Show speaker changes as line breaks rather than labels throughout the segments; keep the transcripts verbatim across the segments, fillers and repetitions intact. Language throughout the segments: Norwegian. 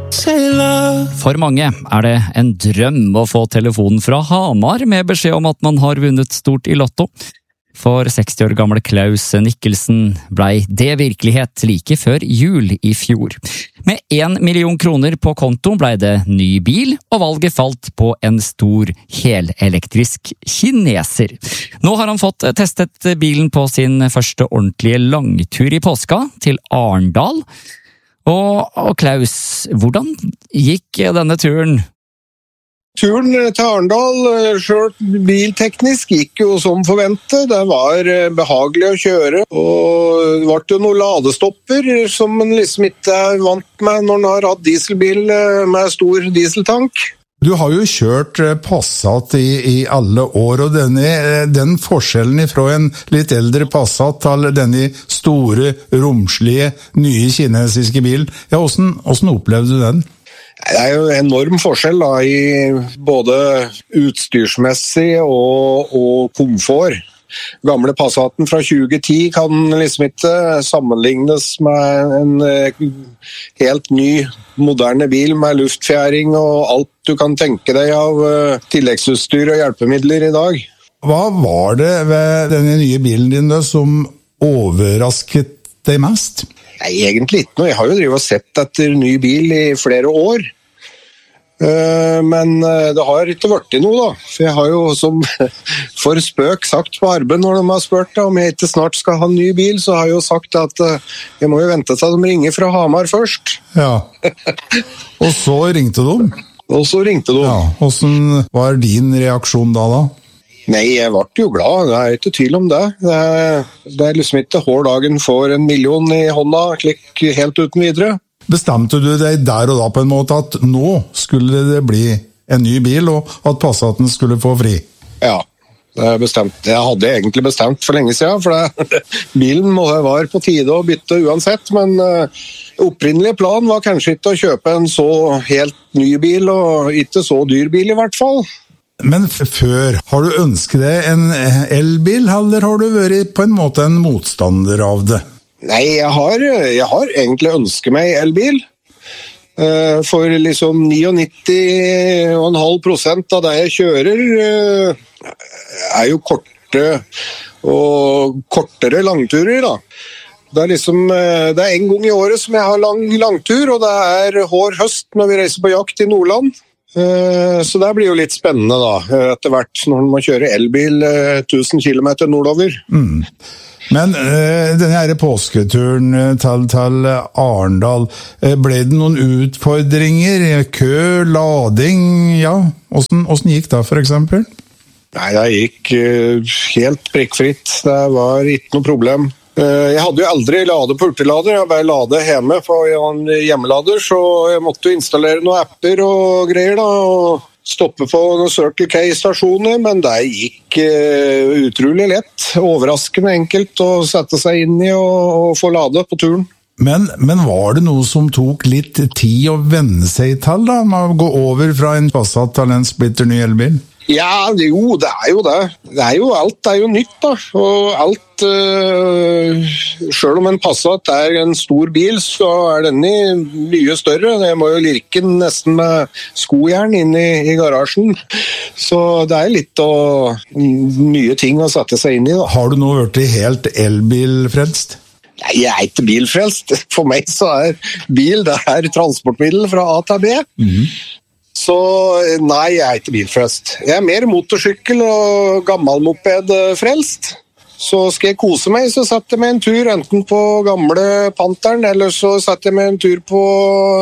For mange er det en drøm å få telefonen fra Hamar med beskjed om at man har vunnet stort i lotto. For seksti år gamle Klaus Nikkelsen blei det virkelighet like før jul i fjor. Med en million kroner på konto blei det ny bil, og valget falt på en stor helelektrisk kineser. Nå har han fått testet bilen på sin første ordentlige langtur i påska til Arendal. Og, og Klaus, hvordan gikk denne turen?
Turen til Arendal, selv bilteknisk, gikk jo som forventet. Det var behagelig å kjøre, og det var jo noen ladestopper som man liksom ikke er vant med når man har hatt dieselbil med stor dieseltank.
Du har jo kjørt Passat i, i alle år, og denne, den forskjellen fra en litt eldre Passat til denne store, romslige, nye kinesiske bilen, ja, hvordan, hvordan opplevde du den?
Det er jo en enorm forskjell da, i både utstyrsmessig og, og komfort. Gamle Passaten fra tjue ti kan liksom ikke sammenlignes med en helt ny, moderne bil med luftfjæring og alt du kan tenke deg av tilleggsutstyr og hjelpemidler i dag.
Hva var det ved denne nye bilen din da, som overrasket deg mest?
Nei, egentlig ikke noe. Jeg har jo drivet og sett etter ny bil i flere år. Men det har ikke vært i noe da. For jeg har jo som for spøk sagt på arbeid når de har spurt om jeg ikke snart skal ha en ny bil, så har jeg jo sagt at jeg må jo vente til de ringer fra Hamar først.
Ja, og så ringte de?
Og så ringte de.
Ja, hvordan var din reaksjon da da?
Nei, jeg ble jo glad, det er ikke tvil om det. Det er, det er liksom ikke hver dagen får en million i hånda, klikk helt uten videre.
Bestemte du deg der og da på en måte at nå skulle det bli en ny bil, og at Passaten skulle få fri?
Ja, det er bestemt. Jeg hadde egentlig bestemt for lenge siden, for det, bilen var på tide å bytte uansett, men uh, opprinnelig plan var kanskje ikke å kjøpe en så helt ny bil, og ikke så dyr bil i hvert fall.
Men før, har du ønsket deg en elbil, eller har du vært på en måte en motstander av det?
Nei, jeg har, jeg har egentlig ønsket meg elbil. For liksom nittini komma fem prosent av det jeg kjører er jo korte og kortere langturer da. Det er liksom, det er en gang i året som jeg har lang langtur, og det er hår høst når vi reiser på jakt i Nordland. Så det blir jo litt spennende da, etter hvert når man kjører elbil tusen kilometer nordover.
Mm. Men øh, denne her påsketuren til, til Arendal, ble det noen utfordringer? Kø, lading, ja? Hvordan, hvordan gikk det for eksempel?
Nei, det gikk uh, helt prikkfritt. Det var ikke noe problem. Uh, jeg hadde jo aldri lade på hurtiglader, jeg bare lade hjemme på en hjemmelader, så jeg måtte jo installere noen apper og greier da, og stoppe på noen Circle K-stasjoner, men det gikk uh, utrolig lett, overraskende enkelt å sette seg inn i og, og få lade på turen.
Men, men var det noe som tok litt tid å venne seg til da, med å gå over fra en Passat til en splitter ny elbil?
Ja, jo, det er jo det. Det er jo, alt er jo nytt da, og alt, øh, selv om en Passat er en stor bil, så er denne mye større. Jeg må jo lirke den nesten med skojern inn i, i garasjen, så det er litt å, nye ting å sette seg inn i da.
Har du nå vært helt elbilfrelst?
Nei, jeg er ikke bilfrelst. For meg så er bil, det er transportmiddel fra A til B. Mhm. Så nei, jeg er ikke bilfrelst. Jeg er mer motorsykkel og gammelmoped frelst. Så skal jeg kose meg, så setter jeg meg en tur enten på gamle Panteren, eller så setter jeg meg en tur på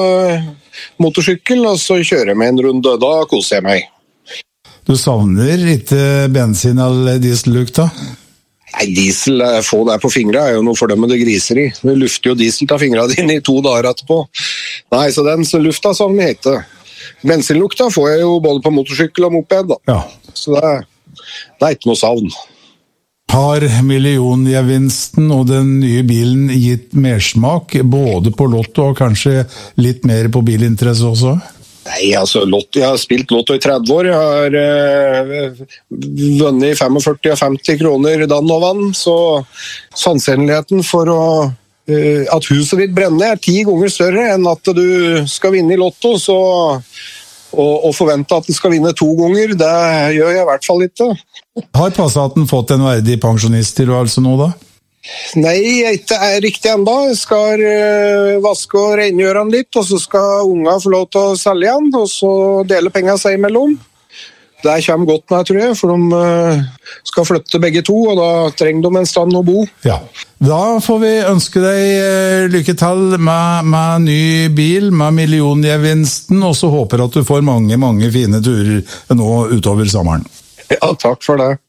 motorsykkel, og så kjører jeg meg en runde. Da koser jeg meg.
Du savner ikke bensin eller diesellukta?
Nei, diesel, få der på fingrene er jo noe fordømmende griser i. Du lufter jo diesel til fingrene dine i to dager etterpå. Nei, så den lufta savner jeg ikke. Bensinlukta får jeg jo både på motorsykkel og moped da.
Ja.
Så det er, det er ikke noe savn.
Har milliongevinsten og den nye bilen gitt mersmak både på lotto og kanskje litt mer på bilinteresse også?
Nei, altså, lotto, jeg har spilt lotto i tretti år. Jeg har eh, vunnet førtifem og femti kroner dann og vann, så sannsynligheten for å at huset ditt brenner er ti ganger større enn at du skal vinne i lotto, så og, og forvente at du skal vinne to ganger, det gjør jeg i hvert fall ikke.
Har Passaten fått en verdig pensjonisttilværelse nå da?
Nei, jeg ikke er riktig enda. Jeg skal uh, vaske og rengjøre den litt, og så skal unga få lov til å selge den, og så dele penger seg imellom. Det kommer godt med, tror jeg, for de uh, skal flytte begge to, og da trenger de en stand å bo.
Ja, da får vi ønske deg uh, lykke til med, med ny bil, med milliongevinsten, og så håper at du får mange, mange fine turer nå utover sommeren.
Ja, takk for det.